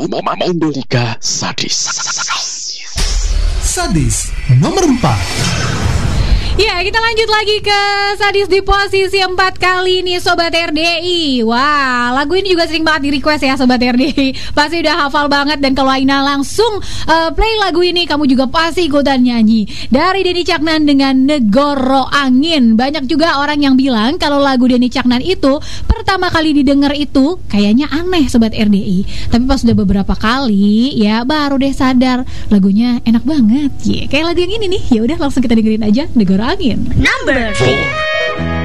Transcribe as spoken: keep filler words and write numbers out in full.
Mandalika Sadis. Sadis nomor empat. Ya, kita lanjut lagi ke Sadis di posisi empat kali ini, Sobat R D I. Wah, lagu ini juga sering banget di request ya, Sobat R D I. Pasti udah hafal banget. Dan kalau Aina langsung uh, play lagu ini, kamu juga pasti ikutan nyanyi. Dari Denny Caknan dengan Negoro Angin. Banyak juga orang yang bilang kalau lagu Denny Caknan itu pertama kali didengar itu kayaknya aneh, Sobat R D I. Tapi pas udah beberapa kali ya baru deh sadar lagunya enak banget. Yeah, kayak lagu yang ini nih. Ya udah langsung kita dengerin aja, Negoro Angin. Number four.